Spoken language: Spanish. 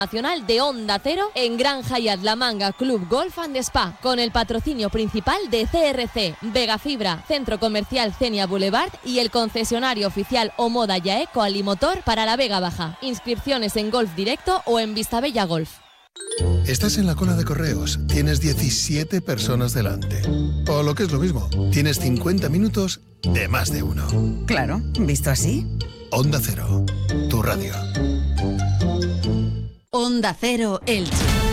Nacional de Onda Cero en Gran Hyatt La Manga Club Golf and Spa, con el patrocinio principal de CRC, Vega Fibra, Centro Comercial Cenia Boulevard y el concesionario oficial Omoda Yaeco Alimotor para la Vega Baja. Inscripciones en Golf Directo o en Vistabella Golf. Estás en la cola de correos, tienes 17 personas delante. O lo que es lo mismo, tienes 50 minutos de más de uno. Claro, visto así. Onda Cero, tu radio. Onda Cero Elche.